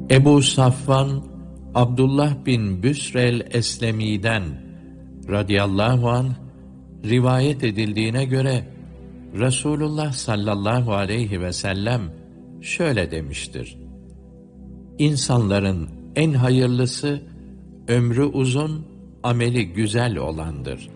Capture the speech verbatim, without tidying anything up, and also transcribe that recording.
Ebu Safvan, Abdullah bin Büsr el-Eslemi'den radıyallahu anh rivayet edildiğine göre Resulullah sallallahu aleyhi ve sellem şöyle demiştir: İnsanların en hayırlısı ömrü uzun, ameli güzel olandır.